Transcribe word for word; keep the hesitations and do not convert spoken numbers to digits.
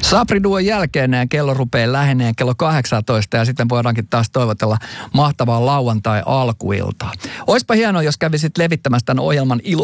Sabri-duon jälkeen kello rupeaa lähenee kello kahdeksantoista ja sitten voidaankin taas toivotella mahtavaa lauantai-alkuiltaa. Oispa hienoa, jos kävisit levittämässä tämän ohjelman ilo